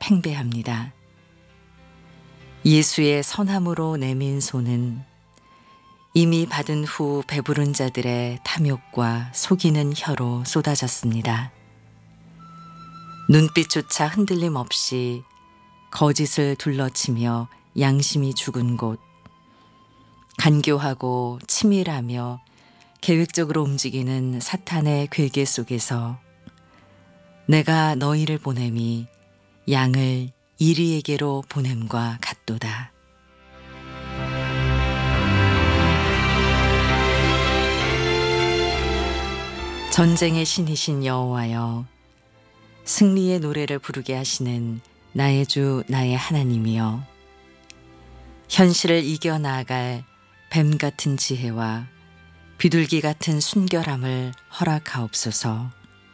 행배합니다. 예수의 선함으로 내민 손은 이미 받은 후 배부른 자들의 탐욕과 속이는 혀로 쏟아졌습니다. 눈빛조차 흔들림 없이 거짓을 둘러치며 양심이 죽은 곳, 간교하고 치밀하며 계획적으로 움직이는 사탄의 괴계 속에서 내가 너희를 보냄이 양을 이리에게로 보냄과 같도다. 전쟁의 신이신 여호와여, 승리의 노래를 부르게 하시는 나의 주 나의 하나님이여, 현실을 이겨나갈 뱀 같은 지혜와 비둘기 같은 순결함을 허락하옵소서.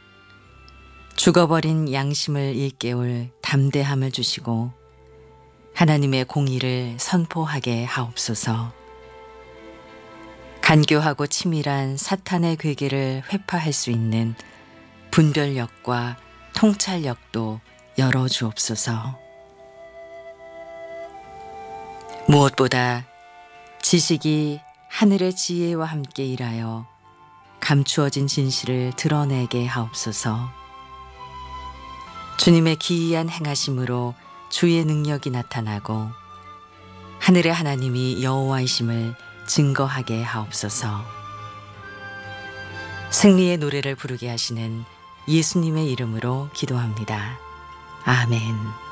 죽어버린 양심을 일깨울 담대함을 주시고 하나님의 공의를 선포하게 하옵소서. 간교하고 치밀한 사탄의 괴계를 회파할 수 있는 분별력과 통찰력도 열어주옵소서. 무엇보다 지식이 하늘의 지혜와 함께 일하여 감추어진 진실을 드러내게 하옵소서. 주님의 기이한 행하심으로 주의 능력이 나타나고 하늘의 하나님이 여호와이심을 증거하게 하옵소서. 승리의 노래를 부르게 하시는 예수님의 이름으로 기도합니다. 아멘.